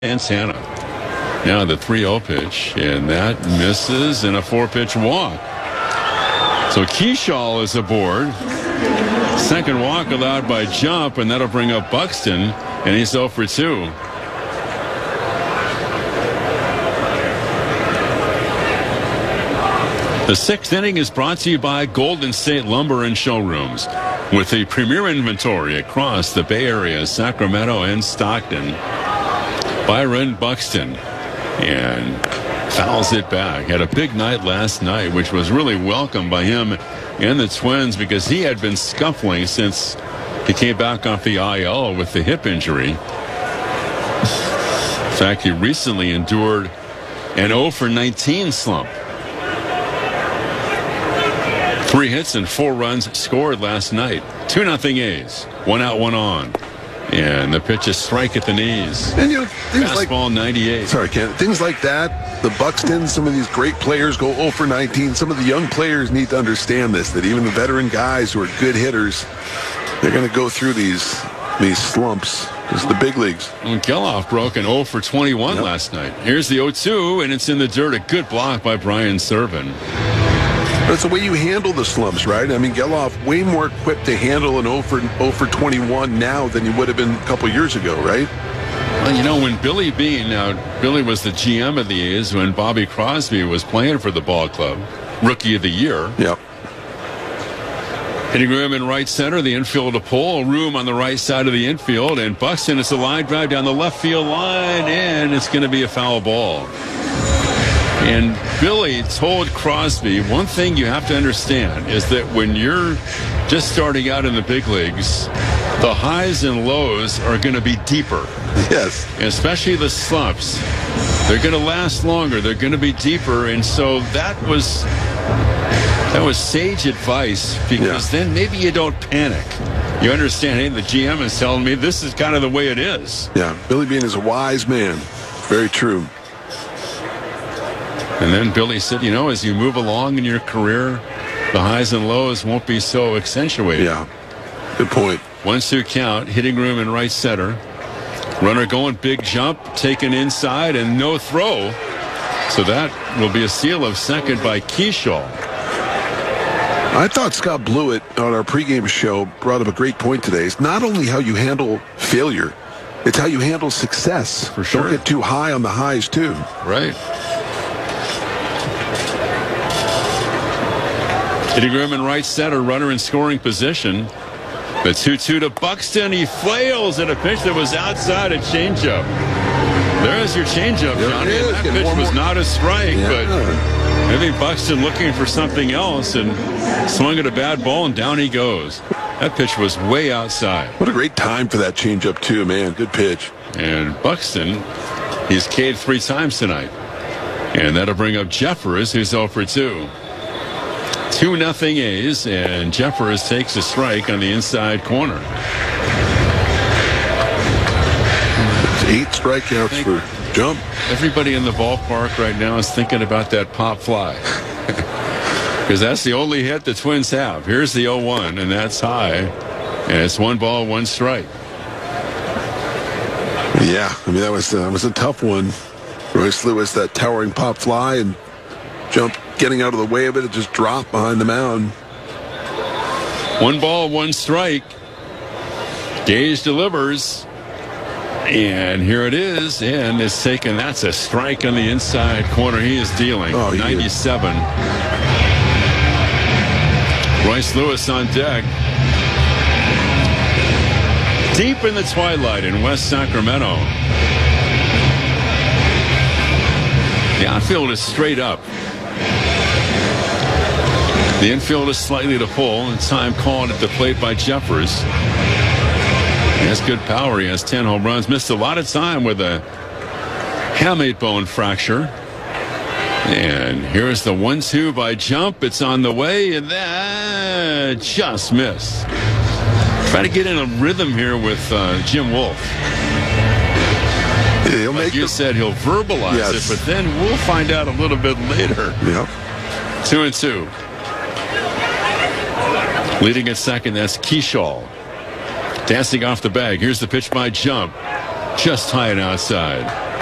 Santana. Now the 3-0 pitch, and that misses in a 4-pitch walk. So Kershaw is aboard. Second walk allowed by Jump, and that'll bring up Buxton, and he's 0 for 2. The 6th inning is brought to you by Golden State Lumber and Showrooms, with the premier inventory across the Bay Area, Sacramento, and Stockton. Byron Buxton, and fouls it back. Had a big night last night, which was really welcomed by him and the Twins because he had been scuffling since he came back off the IL with the hip injury. In fact, he recently endured an 0 for 19 slump. 3 hits and 4 runs scored last night. 2-0 A's. 1 out, 1 on. And the pitch is strike at the knees. And things fastball like 98. Sorry, Ken. Things like that, the Buxton, some of these great players go 0 for 19. Some of the young players need to understand this, that even the veteran guys who are good hitters, they're going to go through these slumps. It's the big leagues. Well, Geloff broke an 0 for 21 last night. Here's the 0-2, and it's in the dirt. A good block by Brian Serven. That's the way you handle the slumps, right? I mean, Geloff way more equipped to handle an 0 for 21 now than he would have been a couple years ago, right? Well, when Billy Beane, now Billy was the GM of the A's when Bobby Crosby was playing for the ball club, Rookie of the Year. Yep. Hitting room in right center, the infield to pull, room on the right side of the infield, and Buxton, it's a line drive down the left field line, and it's going to be a foul ball. And Billy told Crosby, one thing you have to understand is that when you're just starting out in the big leagues, the highs and lows are going to be deeper. Yes. And especially the slumps. They're going to last longer. They're going to be deeper. And so that was sage advice because then maybe you don't panic. You understand, hey, the GM is telling me this is kind of the way it is. Yeah, Billy Beane is a wise man. Very true. And then Billy said, as you move along in your career, the highs and lows won't be so accentuated. Yeah, good point. 1-2 count, hitting room in right center. Runner going, big jump, taken inside, and no throw. So that will be a steal of second by Kershaw. I thought Scott Blewett on our pregame show brought up a great point today. It's not only how you handle failure, it's how you handle success. For sure. Don't get too high on the highs, too. Right. Hitting room in right center, runner in scoring position. The 2-2 to Buxton. He flails at a pitch that was outside a changeup. There's your changeup, Johnny. That pitch was not a strike, but I think Buxton looking for something else and swung at a bad ball, and down he goes. That pitch was way outside. What a great time for that changeup, too, man. Good pitch. And Buxton, he's K'd 3 times tonight. And that'll bring up Jeffers, who's 0 for 2. 2-0 A's, and Jeffers takes a strike on the inside corner. 8 strikeouts for Jump. Everybody in the ballpark right now is thinking about that pop fly. Because that's the only hit the Twins have. Here's the 0-1, and that's high. And it's 1 ball, 1 strike. Yeah, I mean, that was a tough one. Royce Lewis, that towering pop fly, and Jump getting out of the way of it. It just dropped behind the mound. 1 ball, 1 strike. Gage delivers. And here it is. And it's taken. That's a strike on the inside corner. He is dealing. 97. Royce Lewis on deck. Deep in the twilight in West Sacramento. The outfield is straight up. The infield is slightly to pull, and time called at the plate by Jeffers. He has good power. He has 10 home runs. Missed a lot of time with a hamate bone fracture. And here's the 1-2 by Jump. It's on the way, and that just missed. Trying to get in a rhythm here with Jim Wolf. He'll like you said, he'll verbalize it, but then we'll find out a little bit later. Yep. 2-2. Leading at second, that's Kershaw. Dancing off the bag. Here's the pitch by Jump. just high and outside.